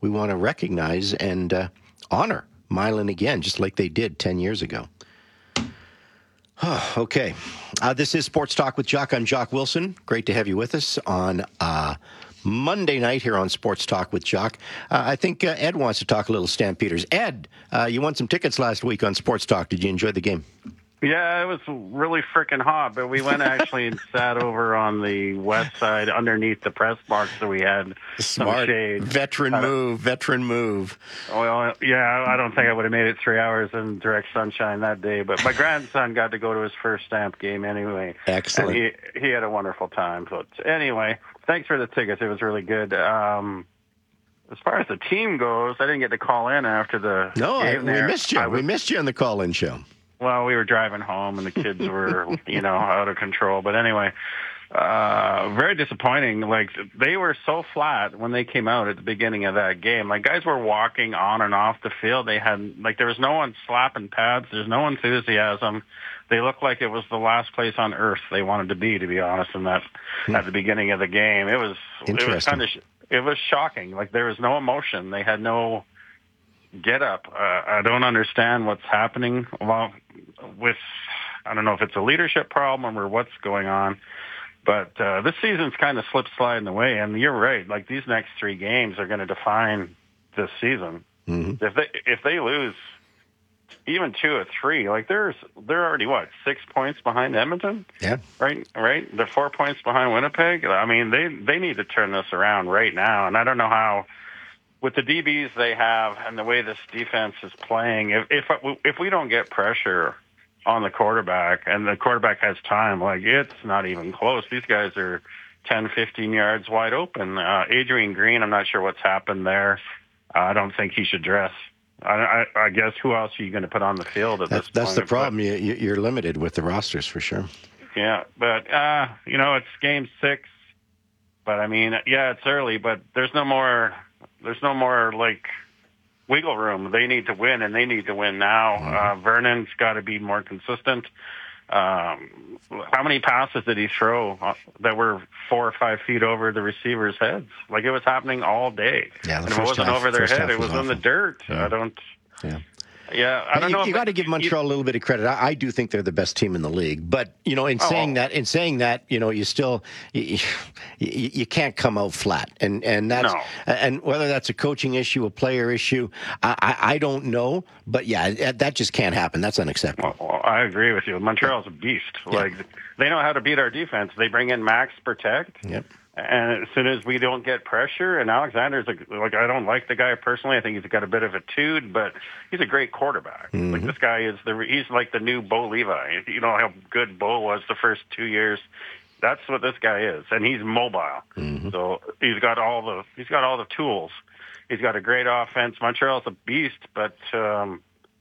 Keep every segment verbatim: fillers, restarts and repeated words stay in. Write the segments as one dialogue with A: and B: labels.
A: we want to recognize and uh, honor Milan again, just like they did ten years ago. Okay. Uh, this is Sports Talk with Jock. I'm Jock Wilson. Great to have you with us on uh, Monday night here on Sports Talk with Jock. Uh, I think uh, Ed wants to talk a little Stampeders. Ed, uh, you won some tickets last week on Sports Talk. Did you enjoy the game?
B: Yeah, it was really freaking hot, but we went actually and sat over on the west side underneath the press box, so we had
A: Smart.
B: some shade.
A: Veteran move, veteran move.
B: Well, yeah, I don't think I would have made it three hours in direct sunshine that day, but my grandson got to go to his first Stamp game anyway.
A: Excellent.
B: And he, he had a wonderful time. But anyway, thanks for the tickets. It was really good. Um, as far as the team goes, I didn't get to call in after the
A: no,
B: game
A: I, we
B: there.
A: missed you.
B: I was,
A: we missed you on the call-in show.
B: Well, we were driving home, and the kids were, you know, out of control. But anyway, uh, very disappointing. Like, they were so flat when they came out at the beginning of that game. Like, guys were walking on and off the field. They had, like, there was no one slapping pads. There's no enthusiasm. They looked like it was the last place on earth they wanted to be, to be honest, in that, hmm. at the beginning of the game. It was, it was kind of, it was shocking. Like, there was no emotion. They had no get up. Uh, I don't understand what's happening well, with, I don't know if it's a leadership problem or what's going on, but uh, this season's kind of slip sliding away. And you're right. Like, these next three games are going to define this season. Mm-hmm. If they, if they lose even two or three, like there's, they're already what, six points behind Edmonton?
A: Yeah.
B: Right. Right. They're four points behind Winnipeg. I mean, they, they need to turn this around right now. And I don't know how, with the D Bs they have and the way this defense is playing, if, if if we don't get pressure on the quarterback and the quarterback has time, like, it's not even close. These guys are ten, fifteen yards wide open. Uh, Adrian Green, I'm not sure what's happened there. Uh, I don't think he should dress. I, I, I guess who else are you going to put on the field at
A: that's,
B: this point?
A: That's the problem. You, you're limited with the rosters for sure.
B: Yeah, but, uh, you know, it's game six. But, I mean, yeah, it's early, but there's no more... There's no more, like, wiggle room. They need to win, and they need to win now. Uh, Vernon's got to be more consistent. Um, how many passes did he throw that were four or five feet over the receivers' heads? Like, it was happening all day.
A: Yeah, the
B: and
A: first
B: it wasn't
A: half,
B: over their head.
A: was
B: it was
A: awful.
B: in the dirt.
A: Yeah.
B: I don't...
A: Yeah.
B: Yeah, I don't
A: you,
B: know.
A: You got to give Montreal
B: you,
A: a little bit of credit. I, I do think they're the best team in the league, but you know, in
B: oh,
A: saying that, in saying that, you know, you still you, you, you can't come out flat, and and that's
B: no.
A: and whether that's a coaching issue, a player issue, I, I, I don't know, but yeah, that just can't happen. That's unacceptable.
B: Well, I agree with you. Montreal's a beast. Yeah. Like, they know how to beat our defense. They bring in Max Protect.
A: Yep.
B: And as soon as we don't get pressure, and Alexander's like, like I don't like the guy personally. I think he's got a bit of a tood, but he's a great quarterback. Mm-hmm. Like, this guy is the he's like the new Bo Levi. You know how good Bo was the first two years. That's what this guy is, and he's mobile. Mm-hmm. So he's got all the he's got all the tools. He's got a great offense. Montreal's a beast, but um,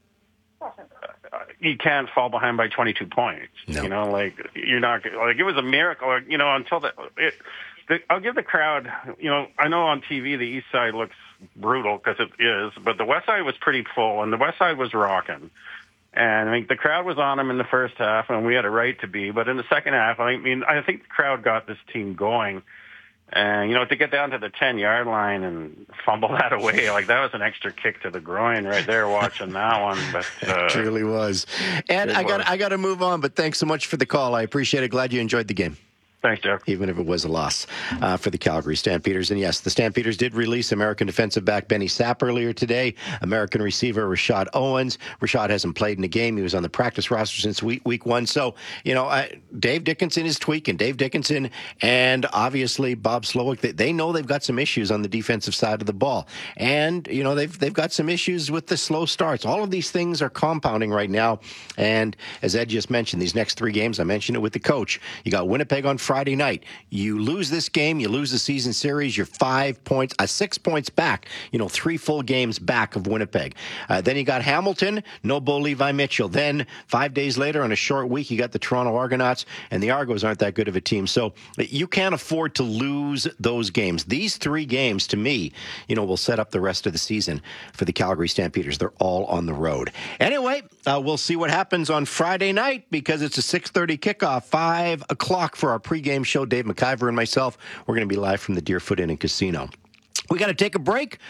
B: you can't fall behind by twenty-two points. No. You know, like you're not like it was a miracle. You know, until the it. I'll give the crowd, you know, I know on T V the East Side looks brutal because it is, but the West Side was pretty full, and the West Side was rocking. And I mean, the crowd was on them in the first half, and we had a right to be. But in the second half, I mean, I think the crowd got this team going. And, you know, to get down to the ten-yard line and fumble that away, like, that was an extra kick to the groin right there watching that one. But uh,
A: it truly was. And I got I got to move on, but thanks so much for the call. I appreciate it. Glad you enjoyed the game.
B: Thanks, Jeff.
A: Even if it was a loss uh, for the Calgary Stampeders. And yes, the Stampeders did release American defensive back Benny Sapp earlier today. American receiver Rashad Owens. Rashad hasn't played in the game. He was on the practice roster since week, week one. So, you know, I, Dave Dickenson is tweaking. Dave Dickenson and obviously Bob Slowick, they, they know they've got some issues on the defensive side of the ball. And, you know, they've, they've got some issues with the slow starts. All of these things are compounding right now. And as Ed just mentioned, these next three games, I mentioned it with the coach. You got Winnipeg on Friday. Friday night. You lose this game, you lose the season series, you're five points, uh, six points back, you know, three full games back of Winnipeg. Uh, then you got Hamilton, no Bo Levi Mitchell. Then five days later on a short week, you got the Toronto Argonauts, and the Argos aren't that good of a team. So you can't afford to lose those games. These three games, to me, you know, will set up the rest of the season for the Calgary Stampeders. They're all on the road. Anyway, uh, we'll see what happens on Friday night because it's a six thirty kickoff, five o'clock for our pregame show. Dave McIver and myself, we're going to be live from the Deerfoot Inn and Casino. We got to take a break.